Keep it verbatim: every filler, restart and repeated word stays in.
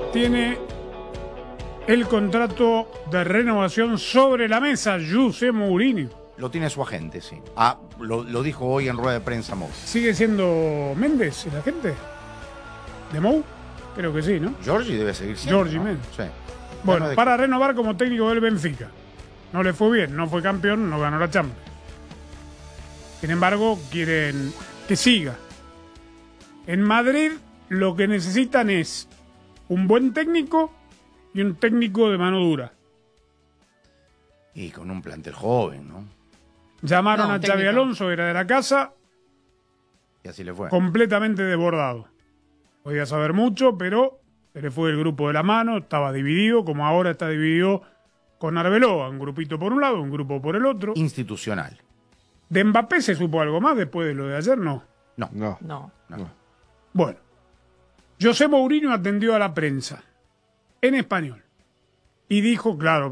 tiene el contrato de renovación sobre la mesa, José Mourinho. Lo tiene su agente, sí. Ah, lo, lo dijo hoy en rueda de prensa Mou. ¿Sigue siendo Méndez el agente? ¿De Mou? Creo que sí, ¿no? Giorgi debe seguir siendo, Giorgi ¿no? Méndez. Sí. Bueno, de... para renovar como técnico del Benfica. No le fue bien, no fue campeón, no ganó la Champions. Sin embargo, quieren que siga. En Madrid lo que necesitan es un buen técnico y un técnico de mano dura. Y con un plantel joven, ¿no? Llamaron No, a técnico. Xabi Alonso, era de la casa, Y así le fue. completamente desbordado. Podía saber mucho, pero se le fue el grupo de la mano, estaba dividido, como ahora está dividido con Arbeloa, un grupito por un lado, un grupo por el otro. Institucional. ¿De Mbappé se supo algo más después de lo de ayer? No. No. No. No. no. Bueno, José Mourinho atendió a la prensa en español y dijo, claro,